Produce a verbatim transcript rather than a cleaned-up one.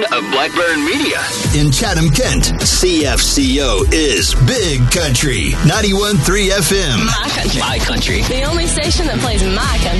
station of Blackburn Media. In Chatham-Kent, C F C O is Big Country, ninety-one point three F M. My country. My country. The only station that plays my country.